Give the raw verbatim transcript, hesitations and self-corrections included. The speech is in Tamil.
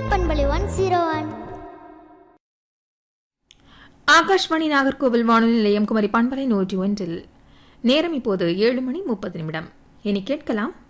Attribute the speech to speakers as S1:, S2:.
S1: பண்பலை one zero one.
S2: Akashvani Nagercoil வானொலி நிலையம் குமரி பண்பலை நூற்றி ஒன்றில் நேரம் இப்போது ஏழு மணி முப்பது நிமிடம். இனி கேட்கலாம்